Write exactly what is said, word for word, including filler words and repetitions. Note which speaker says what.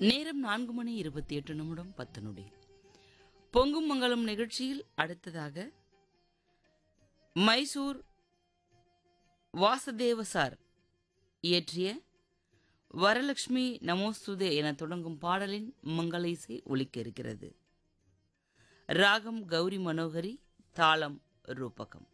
Speaker 1: நேரம் நான்கு மணி இருபத்தி எட்டு நிமிடம் பத்து நொடி. பொங்கும் மங்கலம் நிகழ்ச்சியில் அடுத்ததாக மைசூர் வாசுதேவ சார் இயற்றிய வரலட்சுமி நமோஸ்துதே என தொடங்கும் பாடலின் மங்கள இசை ஒலிக்க இருக்கிறது. ராகம் கௌரி மனோகரி, தாளம் ரூபகம்.